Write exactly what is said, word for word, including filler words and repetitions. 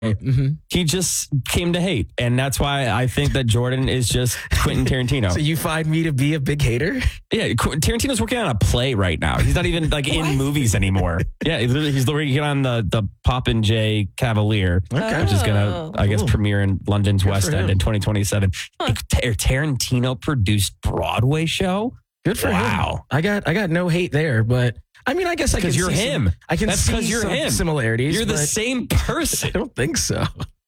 mm-hmm. he just came to hate. And that's why I think that Jordan is just Quentin Tarantino. So you find me to be a big hater? Yeah, Tarantino's working on a play right now. He's not even like in movies anymore. Yeah, he's working on the the Poppin' J Cavalier, okay. which is gonna, I guess, Ooh. premiere in London's Good West End in twenty twenty-seven. Huh. A Tarantino produced Broadway show. Good for wow. him. I got I got no hate there, but I mean, I guess I can because you're see him. Some, I can That's see because you're some him. similarities. You're the but same person. I don't think so.